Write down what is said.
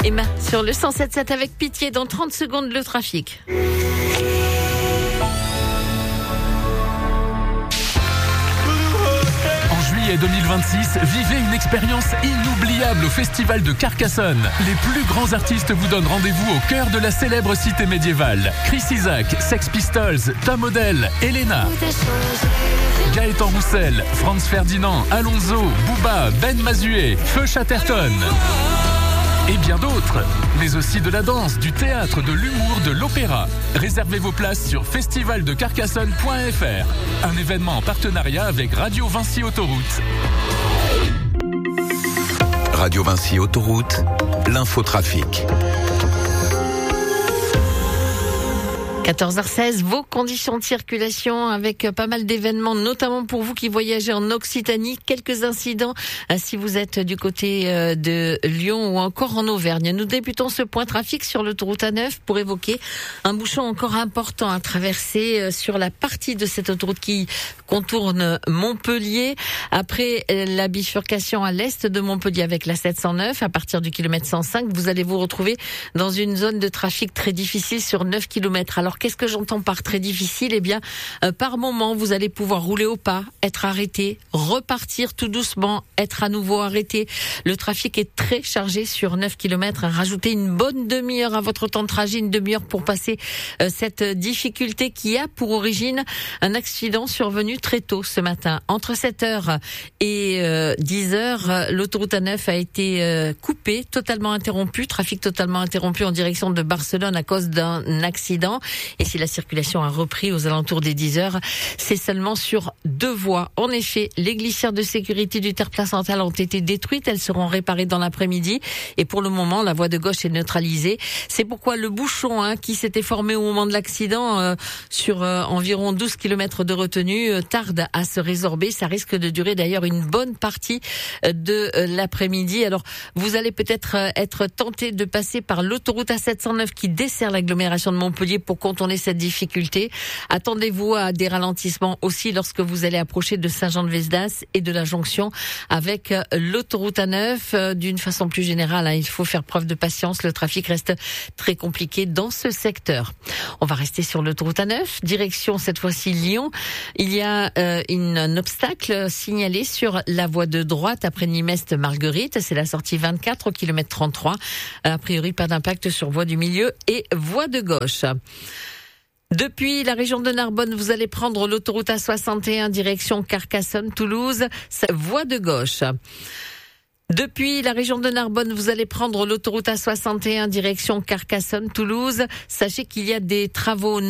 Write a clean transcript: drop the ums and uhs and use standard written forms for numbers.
Emma sur le 107.7 avec Pitié. Dans 30 secondes, le trafic. En juillet 2026, vivez une expérience inoubliable au Festival de Carcassonne. Les plus grands artistes vous donnent rendez-vous au cœur de la célèbre cité médiévale. Chris Isaak, Sex Pistols, Tom Odell, Elena, Gaëtan Roussel, Franz Ferdinand, Alonso, Booba, Ben Mazué, Feu Chatterton et bien d'autres, mais aussi de la danse, du théâtre, de l'humour, de l'opéra. Réservez vos places sur festivaldecarcassonne.fr. Un événement en partenariat avec Radio Vinci Autoroute. Radio Vinci Autoroute, l'infotrafic. 14h16, vos conditions de circulation avec pas mal d'événements, notamment pour vous qui voyagez en Occitanie. Quelques incidents si vous êtes du côté de Lyon ou encore en Auvergne. Nous débutons ce point trafic sur l'autoroute A9 pour évoquer un bouchon encore important à traverser sur la partie de cette autoroute qui contourne Montpellier. Après la bifurcation à l'est de Montpellier avec la 709, à partir du kilomètre 105, vous allez vous retrouver dans une zone de trafic très difficile sur 9 km. Alors, qu'est-ce que j'entends par très difficile ? Eh bien, par moment, vous allez pouvoir rouler au pas, être arrêté, repartir tout doucement, être à nouveau arrêté. Le trafic est très chargé sur 9 km. Rajoutez une bonne demi-heure à votre temps de trajet, une demi-heure pour passer cette difficulté qui a pour origine un accident survenu très tôt ce matin. Entre 7h et 10h, l'autoroute A9 a été coupée, totalement interrompue, trafic totalement interrompu en direction de Barcelone à cause d'un accident. Et si la circulation a repris aux alentours des 10h, c'est seulement sur 2 voies. En effet, les glissières de sécurité du terre placental ont été détruites. Elles seront réparées dans l'après-midi. Et pour le moment, la voie de gauche est neutralisée. C'est pourquoi le bouchon qui s'était formé au moment de l'accident sur environ 12 km de retenue tarde à se résorber. Ça risque de durer d'ailleurs une bonne partie de l'après-midi. Alors, vous allez peut-être être tenté de passer par l'autoroute A709 qui dessert l'agglomération de Montpellier pour contourner cette difficulté. Attendez-vous à des ralentissements aussi lorsque vous allez approcher de Saint-Jean-de-Vesdas et de la jonction avec l'autoroute A9. D'une façon plus générale, il faut faire preuve de patience. Le trafic reste très compliqué dans ce secteur. On va rester sur l'autoroute A9, direction cette fois-ci Lyon. Il y a un obstacle signalé sur la voie de droite après Nimeste-Marguerite. C'est la sortie 24 au kilomètre 33. A priori, pas d'impact sur voie du milieu et voie de gauche. Depuis la région de Narbonne, vous allez prendre l'autoroute A61 direction Carcassonne-Toulouse, voie de gauche. Depuis la région de Narbonne, vous allez prendre l'autoroute A61 direction Carcassonne-Toulouse. Sachez qu'il y a des travaux